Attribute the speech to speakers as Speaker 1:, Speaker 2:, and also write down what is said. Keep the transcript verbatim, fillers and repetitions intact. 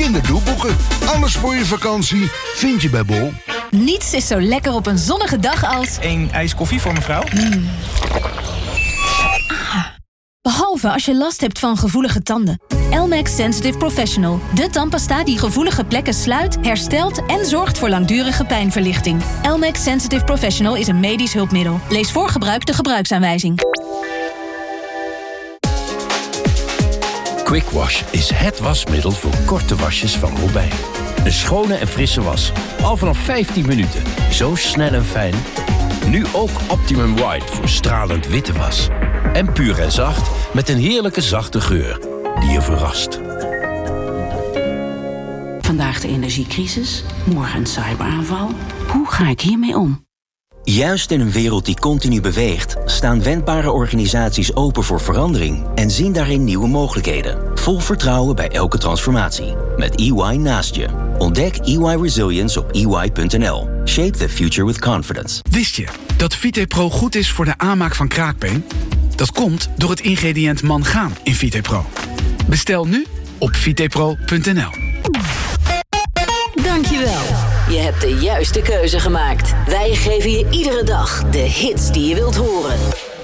Speaker 1: in de doelboeken. Alles voor je vakantie vind je bij Bol.
Speaker 2: Niets is zo lekker op een zonnige dag als...
Speaker 3: Een ijs koffie voor mevrouw?
Speaker 2: Mm. Ah. Behalve als je last hebt van gevoelige tanden. Elmex Sensitive Professional. De tandpasta die gevoelige plekken sluit, herstelt en zorgt voor langdurige pijnverlichting. Elmex Sensitive Professional is een medisch hulpmiddel. Lees voor gebruik de gebruiksaanwijzing.
Speaker 4: Quick Wash is het wasmiddel voor korte wasjes van Robijn. Een schone en frisse was. Al vanaf vijftien minuten. Zo snel en fijn. Nu ook Optimum White voor stralend witte was. En puur en zacht met een heerlijke zachte geur die je verrast.
Speaker 5: Vandaag de energiecrisis, morgen een cyberaanval. Hoe ga ik hiermee om?
Speaker 6: Juist in een wereld die continu beweegt, staan wendbare organisaties open voor verandering en zien daarin nieuwe mogelijkheden. Vol vertrouwen bij elke transformatie. Met E Y naast je. Ontdek E Y Resilience op e y punt n l. Shape the future with confidence.
Speaker 7: Wist je dat VitePro goed is voor de aanmaak van kraakbeen? Dat komt door het ingrediënt mangaan in VitePro. Bestel nu op vitepro punt n l.
Speaker 8: Dankjewel. Je hebt de juiste keuze gemaakt. Wij geven je iedere dag de hits die je wilt horen.